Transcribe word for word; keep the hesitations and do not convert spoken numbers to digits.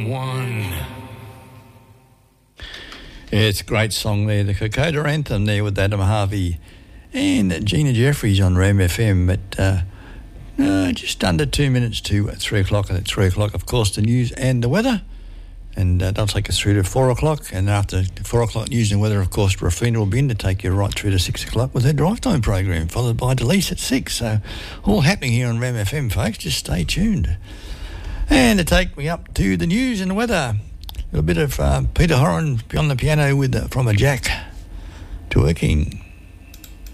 on one. Yeah, it's a great song there, the Kokoda Anthem there with Adam Harvey and Gina Jeffries on Ram F M. But uh, uh, just under two minutes to three o'clock, and at three o'clock, of course, the news and the weather. And uh, that'll take us through to four o'clock. And after four o'clock news and weather, of course, Rafina will be in to take you right through to six o'clock with her drive time program, followed by Delise at six. So all happening here on Ram F M, folks. Just stay tuned. And to take me up to the news and the weather, a little bit of uh, Peter Horan on the piano with uh, From a Jack to Working.